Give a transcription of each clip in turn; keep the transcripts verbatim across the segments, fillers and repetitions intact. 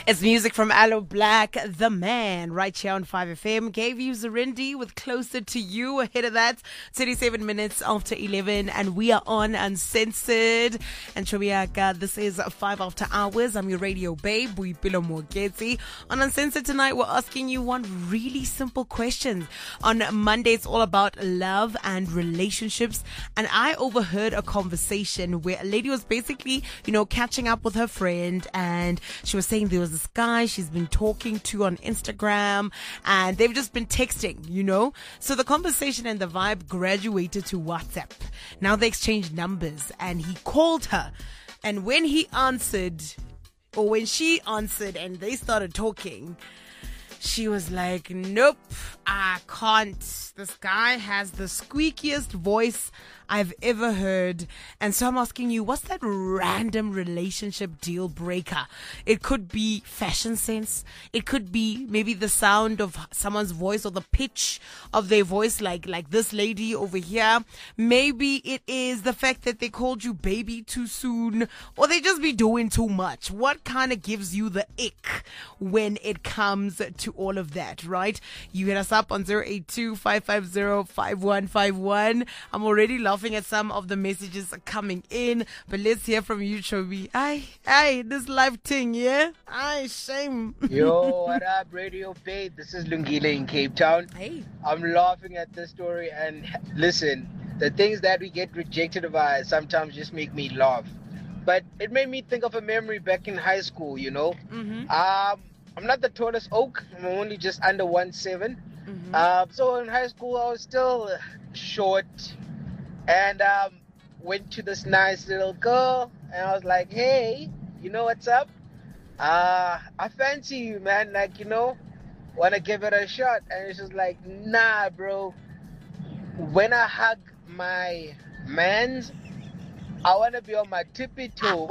It's music from Aloe Black, The Man, right here on five F M. Gave you Zarindi with Closer to You. Ahead of that, twenty-seven minutes after eleven, and we are on Uncensored. And Chobiaka, this is five after hours. I'm your radio babe, Buipilo Mogeti. On Uncensored tonight, we're asking you one really simple question. On Monday, it's all about love and relationships. And I overheard a conversation where a lady was basically, you know, catching up with her friend, and she was saying there was this guy she's been talking to on Instagram, and they've just been texting, you know. So the conversation and the vibe graduated to WhatsApp. Now they exchanged numbers, and he called her. And when he answered, or when she answered and they started talking, she was like, nope, I can't. This guy has the squeakiest voice I've ever heard. And so I'm asking you, what's that random relationship deal breaker? It could be fashion sense. It could be maybe the sound of someone's voice or the pitch of their voice, like, like this lady over here. Maybe it is the fact that they called you baby too soon, or they just be doing too much. What kind of gives you the ick when it comes to all of that, right? You hit us up on zero eight two, five five zero, five one five one. I'm already laughing at some of the messages coming in, but let's hear from you, Chobi. Aye, aye, this live thing, yeah? Aye, shame. Yo, what up, Radio Babe? This is Lungile in Cape Town. Hey. I'm laughing at this story, and listen, the things that we get rejected by sometimes just make me laugh. But it made me think of a memory back in high school, you know? Mm-hmm. Um, I'm not the tallest oak. I'm only just under one seven. Mm-hmm. Uh, so in high school, I was still short, and um, went to this nice little girl, and I was like, hey, you know what's up? Uh, I fancy you, man. Like, you know, want to give it a shot. And it's just like, nah, bro. When I hug my mans, I want to be on my tippy toe.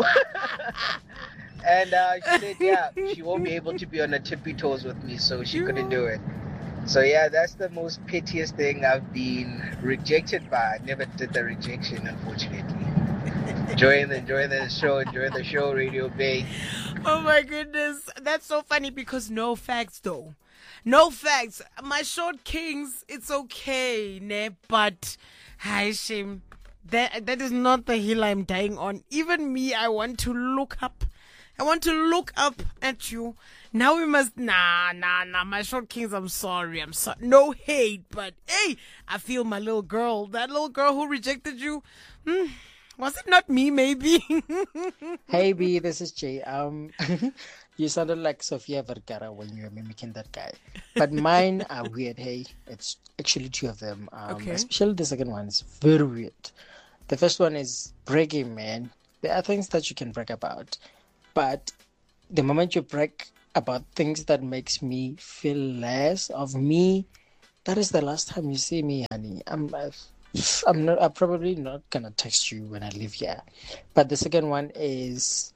And uh, she said, yeah, she won't be able to be on her tippy toes with me, so she couldn't do it. So yeah, that's the most pettiest thing I've been rejected by. I never did the rejection, unfortunately. enjoying the enjoying the show, enjoying the show, Radio Bay. Oh my goodness, that's so funny because no facts though, no facts. My short kings, it's okay, ne? But hi, shame. That that is not the hill I'm dying on. Even me, I want to look up. I want to look up at you. Now we must, nah, nah, nah, my short kings, I'm sorry, I'm sorry. No hate, but hey, I feel my little girl, that little girl who rejected you, hmm, was it not me, maybe? Hey, B, this is Jay. Um, you sounded like Sofia Vergara when you were mimicking that guy. But mine are weird, hey. It's actually two of them. Um, Okay. Especially the second one is very weird. The first one is bragging, man. There are things that you can brag about. But the moment you brag about things that makes me feel less of me, that is the last time you see me, honey. I'm, I'm not. I'm probably not gonna text you when I leave here. But the second one is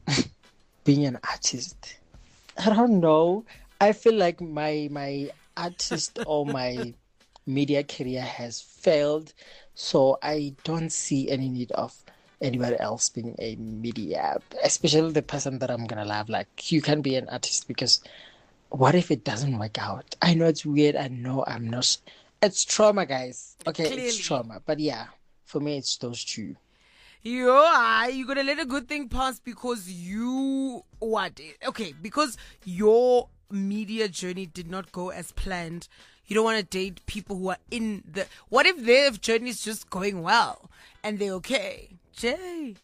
being an artist. I don't know. I feel like my my artist or my media career has failed, so I don't see any need of anybody else being a media, especially the person that I'm gonna love. Like, you can be an artist because what if it doesn't work out? I know it's weird. I know I'm not. It's trauma, guys. Okay, Clearly. It's trauma. But yeah, for me, it's those two. Yo, I, you gotta let a good thing pass because you, what? Okay, because your media journey did not go as planned. You don't want to date people who are in the, what if their journey is just going well and they're okay? Jay,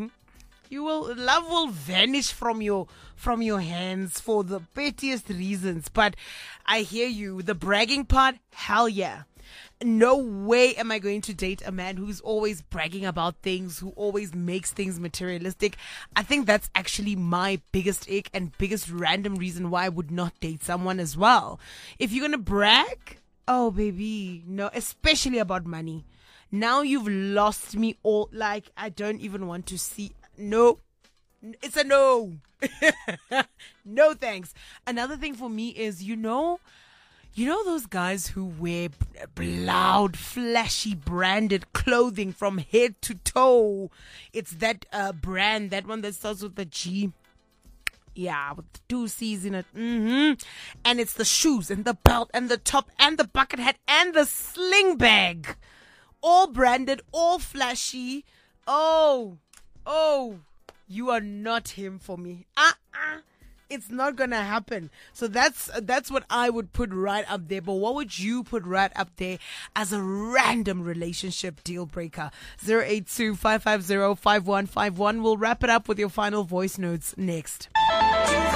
you will, love will vanish from your from your hands for the pettiest reasons. But I hear you. The bragging part, hell yeah. No way am I going to date a man who's always bragging about things, who always makes things materialistic. I think that's actually my biggest ick and biggest random reason why I would not date someone as well. If you're gonna brag, oh baby, no, especially about money. Now you've lost me all. Like, I don't even want to see. No, it's a no. No thanks. Another thing for me is, you know, you know those guys who wear loud, flashy, branded clothing from head to toe. It's that uh, brand, that one that starts with the G. Yeah, with the two C's in it. Mm-hmm. And it's the shoes and the belt and the top and the bucket hat and the sling bag. All branded, all flashy. Oh, oh, you are not him for me. Uh-uh. It's not going to happen. So that's that's what I would put right up there. But what would you put right up there as a random relationship deal breaker? zero eight two, five five zero, five one five one. We'll wrap it up with your final voice notes next.